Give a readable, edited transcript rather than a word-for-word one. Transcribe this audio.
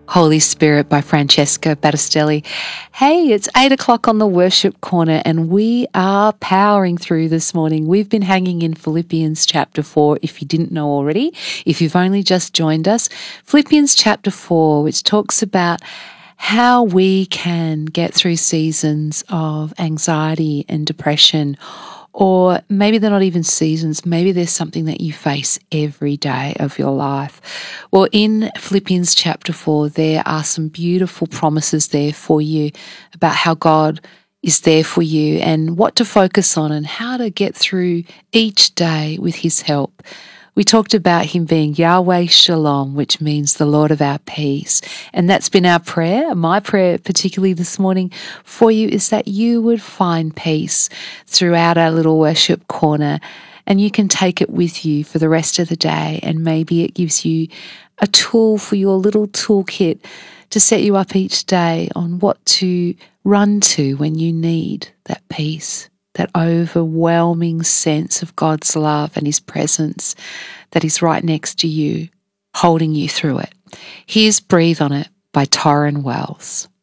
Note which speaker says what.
Speaker 1: Holy Spirit by Francesca Battistelli. Hey, it's 8 o'clock on the Worship Corner and we are powering through this morning. We've been hanging in Philippians chapter 4, if you didn't know already, if you've only just joined us. Philippians chapter 4, which talks about how we can get through seasons of anxiety and depression, or maybe they're not even seasons, maybe there's something that you face every day of your life. Well, in Philippians chapter 4, there are some beautiful promises there for you about how God is there for you and what to focus on and how to get through each day with His help. We talked about Him being Yahweh Shalom, which means the Lord of our peace. And that's been our prayer. My prayer, particularly this morning for you, is that you would find peace throughout our little worship corner. And you can take it with you for the rest of the day. And maybe it gives you a tool for your little toolkit to set you up each day on what to run to when you need that peace. That overwhelming sense of God's love and His presence that is right next to you, holding you through it. Here's Breathe on It by Torrin Wells.